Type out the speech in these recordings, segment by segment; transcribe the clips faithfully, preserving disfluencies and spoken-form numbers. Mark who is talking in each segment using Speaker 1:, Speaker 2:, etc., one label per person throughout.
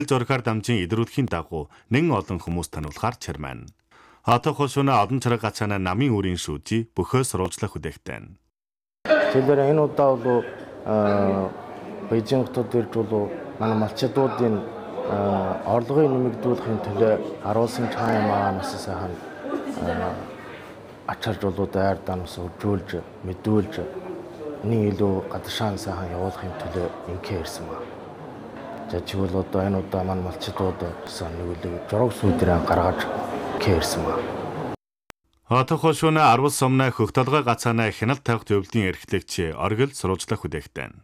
Speaker 1: Зургаар дамжин илрүүлэхийн дагуу нэн олон хүмүүс таниулахаар чармайн. Хатах хошууна олон чарга гацаана намын үрийн шүүжи бөхөө сурвалжлах хүдэхтэн.
Speaker 2: Тэгэхээр энэ удаа бол Бээжин хотод ирж бол манай малчдуудын орлогыг нэмэгдүүлэхийн төлөө аруулсан чаан маань бас сайхан ачаалж болоо дайр данаас үржүүлж мэдүүлж нэг илүү гадшаан сайхан явуулахын төлөө инхээр ирсэн ба. За чигвэл одоо энэ удаа маань малчдууд гэсэн нэг үлэг жураг сүудрээ гаргаж кэрсэн ба.
Speaker 1: Хатах хошууна арвал сомна хөх толгой гацаана хяналт тавих төвлөдийн эрхлэгч оргил сурвалжлах хүдэхтэн.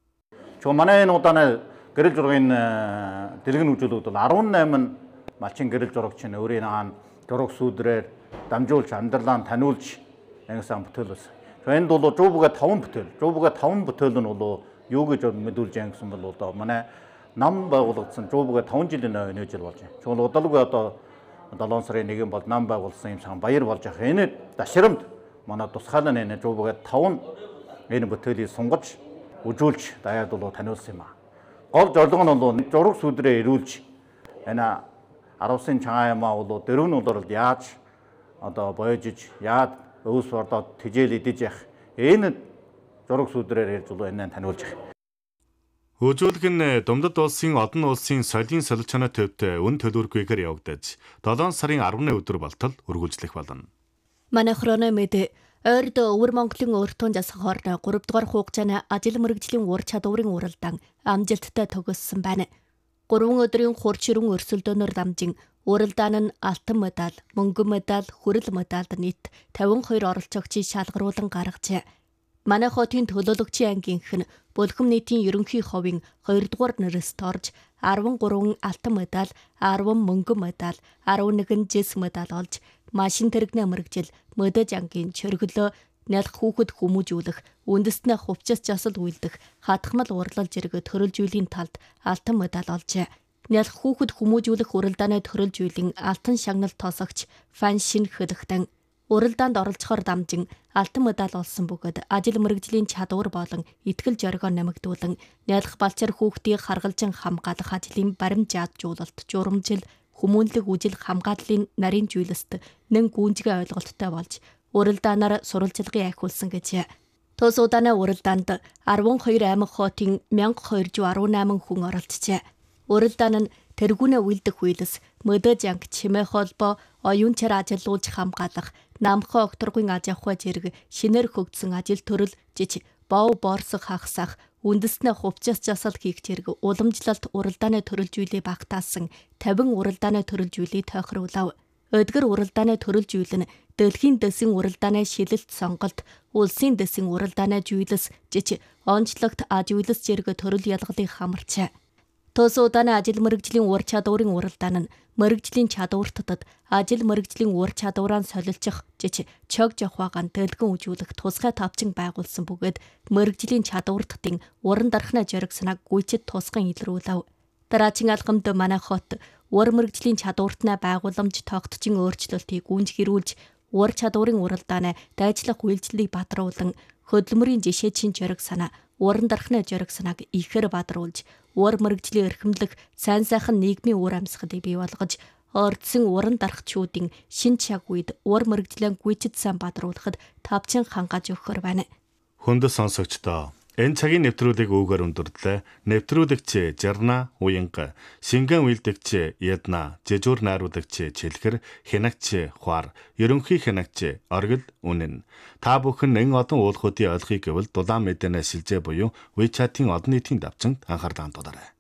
Speaker 3: Чо манай энэ удааны гэрэл зургийн дэлгэн үзүүлэлт бол арван найман малчин гэрэл зурагч нь өөрийн аан зураг сүудрээр дамжуулж амьдралаа таниулж ангисан бүтээл байсан. So энэ бол жуубга таван бүтээл. Жуубга таван бүтээл нь бол юу гэж мэдүүлж ангисан бол одоо манай нам байгуулагдсан жуубга таван жилийн нөөж жил болж байна. Чул удалгүй одоо долоон сарын нэгэн бол нам байгуулсан юм сан баяр болж байгаа. Энэ дашрамд манай тусгаалan энэ жуубга таван энэ бүтээлийг сунгаж үжүүлж даяад бол таниулсан юм аа. Гол зорилго нь бол зураг сүдрээ ирүүлж энэ аруулсан чагаа юмаа бол дөрвөн улиралд яаж одоо боёжж яад өвс ордоод тижэл идэж явах энэ зураг сүдрээр ирж бол энэ таниулж байгаа.
Speaker 1: Үзүүлэг нь Думдад улсын одон улсын соёлын солилцооны төвд үн төлөвлөгөөгээр явагдаж долоон сарын арваны өдөр болтол үргэлжлэх болно.
Speaker 4: Манай хроно мэд ойрд өвөр Монголын өөртөө засах хоорны гурав дугаар хугацааны ажил мэргэжлийн ур чадварын уралдаан амжилттай төгссөн байна. гурван өдрийн хурц ширүүн өрсөлдөөнөөр дамжин уралдаан нь алтан медаль, мөнгөн медаль, хүрэл медальд нийт тавин хоёр оролцогчийг шалгаруулан гаргажээ. Манай хотын төлөөлөгчийн ангийнх нь Булгам нийтийн ерөнхий ховын хоёрдугаар нэрэст орж арван гурван алтан медаль, арван мөнгөн медаль, арван нэгэн жис медаль олж машин тэрэгний мэрэгжил мөдөж ангийн чөргөлөө нялх хүүхэд хүмүүжүүлэх, үндэстнээ хувцас жасал үйлдэх, хатхмал урлалж иргэд төрөлжүүлэхийн талд алтан медаль олжээ. Нялх хүүхэд хүмүүжүүлэх уралдааны төрөлжүүлэн алтан шагнал тосогч Фаншин Хөлөгтөн уралдаанд оролцохоор дамжин алтан медаль олсон бөгөөд ажил мэргэжлийн чадвар болон итгэл зоригоо нэмэгдүүлэн нялх балчаар хүүхдийг харгалзан хамгаалах ажлын баримжаад жуулалт журамжил хүмүүнлэг үжил хамгааллын нарийн зүйлэст нэн гүнзгий ойлголттой болж уралдаанаар сурвалжлагыг ахиулсан гэжээ. Тус удааны уралдаанд арван хоёр аймаг хотын мянга хоёрдуй арван найман хүн оролцжээ. Уралдаан нь тэргүүнээ үйлдэх үйлс, мөдөж анги чимээ холбоо, оюунчаар ажиллуулж хамгаалах, намхаа окторгын аж ахуй зэрэг шинээр хөгжсөн ажил төрөл жиж бов борсох хагасах, үндэснээ хувцас жасал хийх зэрэг уламжлалт уралдааны төрөлжүүлээ багтаасан тавин уралдааны төрөлжүүлээ тохируулав. Өдгөр уралдааны төрөлжүүл нь дэлхийн дэсийн уралдааны шилэлт сонголт, улсын дэсийн уралдааны жүүлс жиж онцлогт аж үйлс зэрэг төрөл ялгалыг хамарчээ. Тус удааны ажил мэргэжлийн ур чадварын уралдаан нь мэргэжлийн чадвартад ажил мэргэжлийн ур чадвараа солилцох жиж чог жохвагаан дэлгэн үжүүлэх тусгай тавчин байгуулсан бөгөөд мэргэжлийн чадвартын уран дарахны зориг санааг гүйцэд тусган илрүүлв. Дараагийн алхамд манай хот ур мэргэжлийн чадвартнаа байгууламж тогтчин өөрчлөлтийг гүнзгийрүүлж ур чадварын уралдааны дайчлах үйлчлэлийг бадруулан хөдөлмөрийн жишээчийн зориг санаа уран дарахны зориг санааг ихээр бадруулж ур мэргэжлийн эрхэмлэх сайн сайхан нийгмийн ур амьсгалыг бий болгож ордсон уран дарахчүүдийн шин чаг үед ур мэргэжлийн гүйцэд сайн бадруулахад тавчин хангааж өгөхөр байна.
Speaker 1: Хүндэт сонсогчдоо энэ цагийн нэвтрүүлгийг үүгээр өндөрлөө. Нэвтрүүлэгч Жарна Уянга, Шингэн үйлдэгч Ядна, Жижүүр найруулагч Чилхэр, хянагч Хуар, ерөнхий хянагч Оргил Үнэн. Та бүхэн нэн одон уулахуудын ойлгохыг гэвэл дулаан мэдэнэ шилжээ буюу WeChat-ийн олон нийтийн давчинд анхаарлаа хандуулаарай.